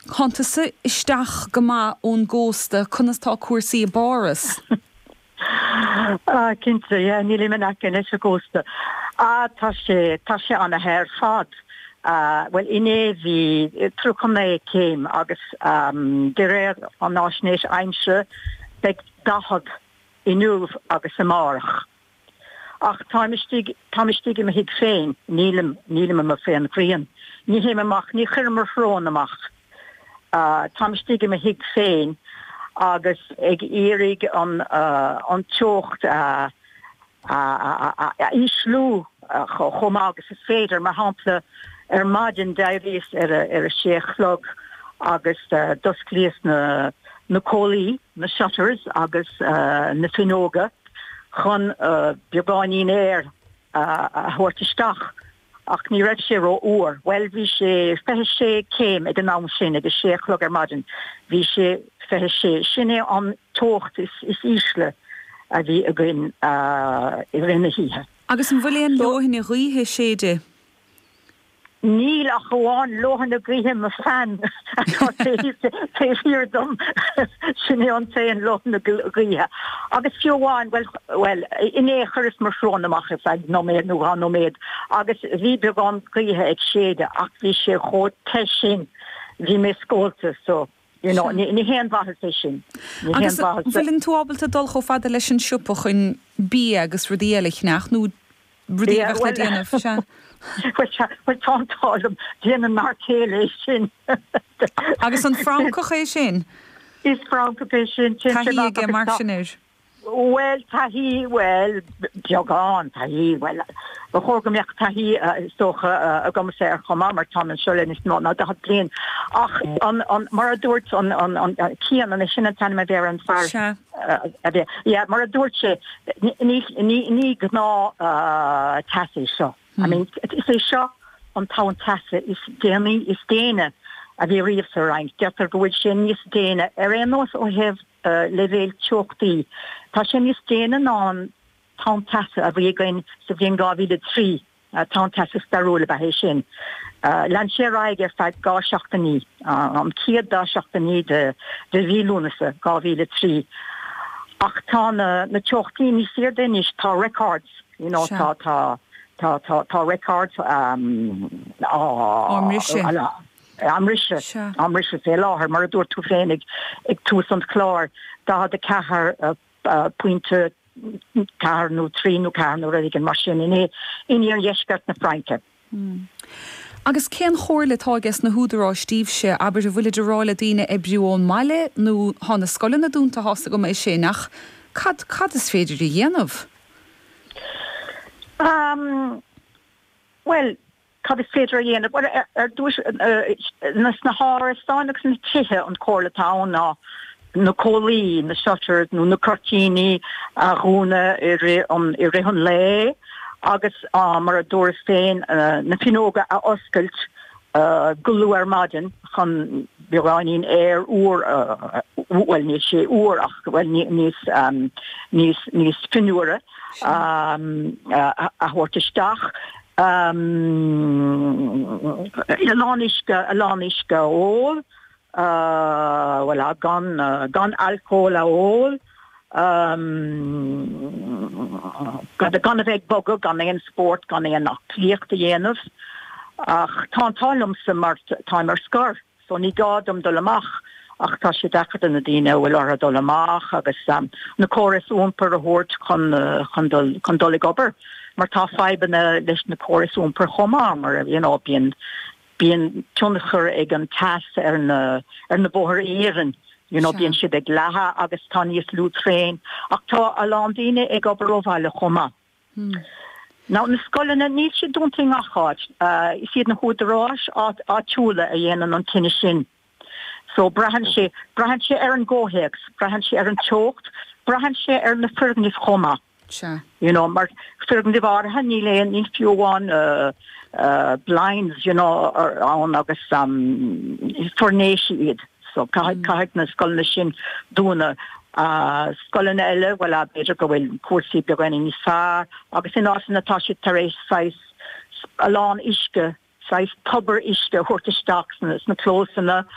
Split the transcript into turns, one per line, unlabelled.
Chantasa isteach go maith ón gcósta chunas tá cuasaí báras.
Cinnte, níl man acin is a gcósta. Tá sé an a hair fad. Well, iné bhí trúchamna céim agus de réir an náisnéis aimse beag dahad inúh agus amárach. Ach táimistí me hiag féin, nílim me féin chrían. Ní hé amach, ní chirmar frón amach. Táimistí me hiag féin agus ag érig an teocht íslú chomá agus is féidir mar hampla maidin dairís a séchlog agus dusclíos na cólí, na shutters agus na finóga chun beagáinín éir a thuirtisteach ach ní raibh sé ó uair. Well, bhí sé feithe sé céim ag an nám sin agus séchlog maidin. Bhí sé feithe sé sinné an tócht is ísle a bhí a gin i rinne híthe.
Agus an bhfuil an lohin i ríthe séide?
Níl a chuáin lohan a gríthe a fan féhir dom sinné an féin lohan a gríthe. Agus fiúháin, well, iné churis mar srón amach is ag nóméad nó an nóméad. Agus bhí beagán gríthe ag séide ach bhí sé chót tesin bhí mé scóilta, so ní héan bhathe sé sin.
Agus bhfuiln tú ábalta dul cho fada leis an siúpa chun bí agus rudíalich nach nó rudíach le déanamh se?
Well, táim déanaan mar céile sin.
Agus an Francoch é sin?
Is Francoch é sin.
Tá hí ag mar sinir?
Well, tá hí, well, beagán, tá hí, well, ba chógameach tá hí stocha a gom sé chomá mar tá an siúlinn is ná da hat blian. Ach, mar a dúirt an cían an sinna tanna bhéir an far. Ja, mar a dúirt sé, ní gná tasí seo. I mean, is é seo an táin tasa is déine a bhí riamh sa reint. Deatar go bhfuil sin níos déine ar an nós ó heh levéil teochtaí. Tá sin níos déine ná táin tasa a bhí gain sa bhíon 2003 táin tasa staróla ba hé sin. Lan sé raig ar feid 2008 an ciad 2008 de bhílúnasa 2003. Ach tá na teochtaí ní sér dénis tá records, tá records Amrishe fé láthir mar a dúir tú féin ag túsant chlár dá de cethar puinte cehar nó trí nó cehar nó raigh an mar sin iní ar dhéisgart na Franke.
Agus cén chóirla tágus na húdarrá stíobse aber a bhuiile ráile daine ebriúón meile nó hána scolanna dúnta hása go mé sé nach cad is féidir i dhéanamh?
Well, cad is féidir dhéanamh, dúis nas na háirstánach na tithe an cóirlatán na cólí, na shutters, nó na cortíní a rúna i rihon lé, agus mar a dúir féin na finóga a oscailt gulú ar maidin chun beagáinín éir úr, well, níos sé úr ach, well, níos finúra a thuirtisteach. Alánisca óil, well, gan alcohol a óil, gan a bheith bogad, gan éon sport, gan éon nach clíocht a dhéanamh, ach tá talumsa mar táim ar scar, so ní gádam dul amach, ach tá sé dechad na dtíine bhfuil ar a dul amach, agus na córas úmpar a thuirt chun dul ag obair. Mar tá feibanna leis na córas úmpar chomá, mar bíon tunachar ag an tas ar na bóthar éireann. Bíon siad ag letha agus tá níos lú tréin, ach tá a lándaine ag obair ó bhaile chomá. Ná na scolanna níl sé dúntaí ngacháid, is iad na húdarrás áitiúla a dhéanaan an tine sin. So brahan sé ar an ggóhéags, brahan sé ar an teocht, brahan sé ar na firgnis chomá.
Sure.
Mar firgin de bhartha ní léon ní fiúháin blinds, an agus fornéisi iad. So caithid na scolanna sin dúna scolanna eile, well, a beidir go bhfuil cuasaí beagán níos fearr, agus in ásan natá sé tar éis sais a lán isce, sais tubar isce thuirtisteach na clósanna